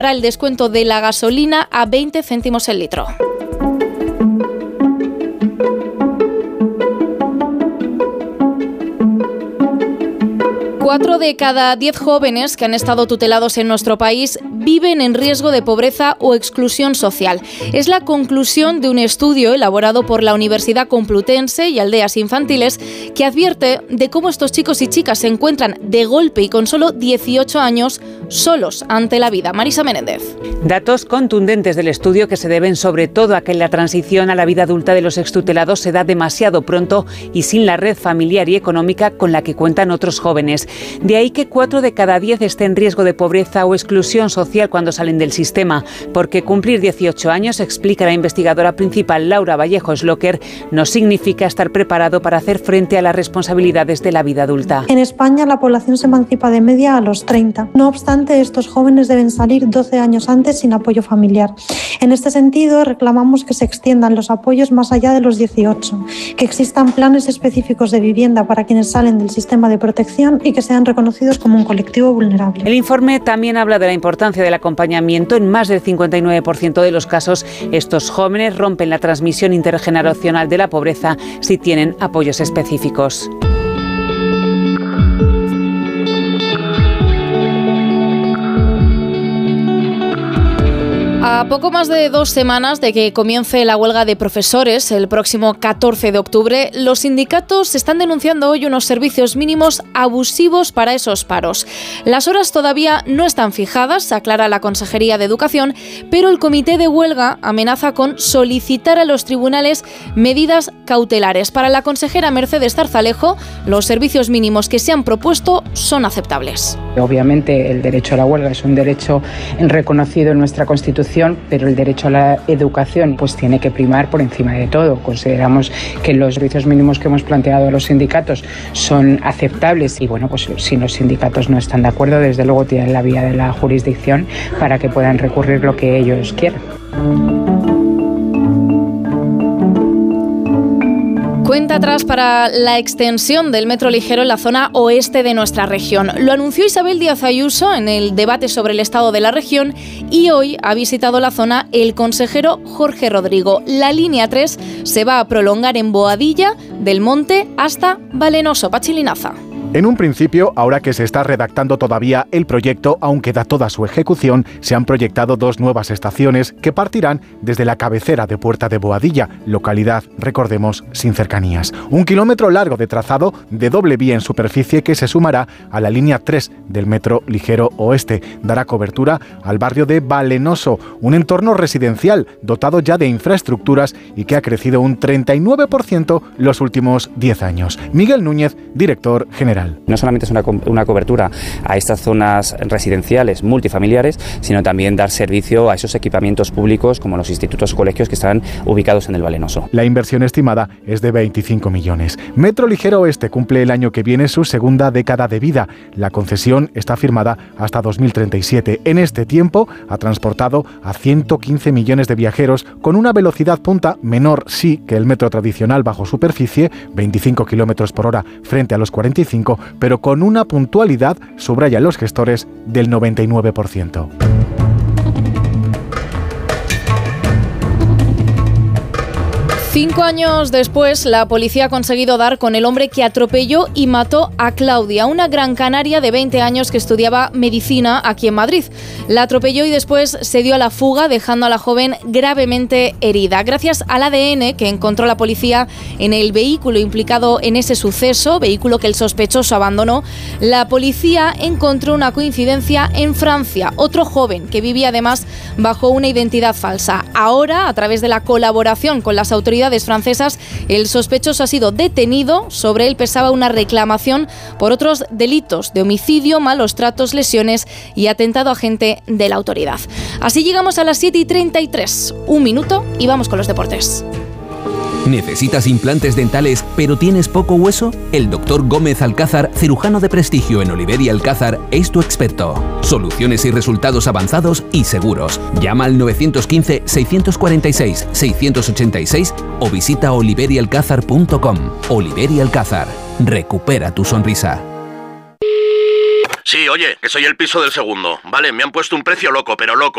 el descuento de la gasolina a 20 céntimos el litro. Cuatro de cada 10 jóvenes que han estado tutelados en nuestro país viven en riesgo de pobreza o exclusión social. Es la conclusión de un estudio elaborado por la Universidad Complutense y Aldeas Infantiles que advierte de cómo estos chicos y chicas se encuentran de golpe y con solo 18 años solos ante la vida. Marisa Menéndez. Datos contundentes del estudio que se deben sobre todo a que la transición a la vida adulta de los extutelados se da demasiado pronto y sin la red familiar y económica con la que cuentan otros jóvenes. De ahí que 4 de cada 10 estén en riesgo de pobreza o exclusión social cuando salen del sistema, porque cumplir 18 años, explica la investigadora principal Laura Vallejo Sloker, no significa estar preparado para hacer frente a las responsabilidades de la vida adulta. En España la población se emancipa de media a los 30. No obstante, estos jóvenes deben salir 12 años antes sin apoyo familiar. En este sentido, reclamamos que se extiendan los apoyos más allá de los 18, que existan planes específicos de vivienda para quienes salen del sistema de protección y que sean reconocidos como un colectivo vulnerable. El informe también habla de la importancia del acompañamiento. En más del 59% de los casos, estos jóvenes rompen la transmisión intergeneracional de la pobreza si tienen apoyos específicos. A poco más de 2 semanas de que comience la huelga de profesores el próximo 14 de octubre, los sindicatos están denunciando hoy unos servicios mínimos abusivos para esos paros. Las horas todavía no están fijadas, aclara la Consejería de Educación, pero el comité de huelga amenaza con solicitar a los tribunales medidas cautelares. Para la consejera Mercedes Zarzalejo, los servicios mínimos que se han propuesto son aceptables. Obviamente el derecho a la huelga es un derecho reconocido en nuestra Constitución, pero el derecho a la educación pues tiene que primar por encima de todo. Consideramos que los servicios mínimos que hemos planteado a los sindicatos son aceptables y bueno, pues si los sindicatos no están de acuerdo, desde luego tienen la vía de la jurisdicción para que puedan recurrir lo que ellos quieran. Cuenta atrás para la extensión del metro ligero en la zona oeste de nuestra región. Lo anunció Isabel Díaz Ayuso en el debate sobre el estado de la región y hoy ha visitado la zona el consejero Jorge Rodrigo. La línea 3 se va a prolongar en Boadilla, del Monte hasta Valenoso. Pachi Linaza. En un principio, ahora que se está redactando todavía el proyecto, aún queda toda su ejecución, se han proyectado 2 nuevas estaciones que partirán desde la cabecera de Puerta de Boadilla, localidad, recordemos, sin cercanías. 1 kilómetro largo de trazado de doble vía en superficie que se sumará a la línea 3 del metro ligero oeste. Dará cobertura al barrio de Valenoso, un entorno residencial dotado ya de infraestructuras y que ha crecido un 39% los últimos 10 años. Miguel Núñez, director general. No solamente es una cobertura a estas zonas residenciales multifamiliares, sino también dar servicio a esos equipamientos públicos como los institutos o colegios que están ubicados en el Valenoso. La inversión estimada es de 25 millones. Metro Ligero Oeste cumple el año que viene su segunda década de vida. La concesión está firmada hasta 2037. En este tiempo ha transportado a 115 millones de viajeros con una velocidad punta menor sí que el metro tradicional bajo superficie, 25 kilómetros por hora frente a los 45, pero con una puntualidad, subrayan los gestores, del 99%. Cinco años después, la policía ha conseguido dar con el hombre que atropelló y mató a Claudia, una gran canaria de 20 años que estudiaba medicina aquí en Madrid. La atropelló y después se dio a la fuga, dejando a la joven gravemente herida. Gracias al ADN que encontró la policía en el vehículo implicado en ese suceso, vehículo que el sospechoso abandonó, la policía encontró una coincidencia en Francia. Otro joven que vivía además bajo una identidad falsa. Ahora, a través de la colaboración con las autoridades francesas, el sospechoso ha sido detenido. Sobre él pesaba una reclamación por otros delitos de homicidio, malos tratos, lesiones y atentado a agente de la autoridad. Así llegamos a las 7:33. 1 minuto y vamos con los deportes. ¿Necesitas implantes dentales pero tienes poco hueso? El Dr. Gómez Alcázar, cirujano de prestigio en Oliver y Alcázar, es tu experto. Soluciones y resultados avanzados y seguros. Llama al 915-646-686 o visita oliverialcázar.com. Oliver y Alcázar. Recupera tu sonrisa. Sí, oye, que soy el piso del segundo. Vale, me han puesto un precio loco, pero loco.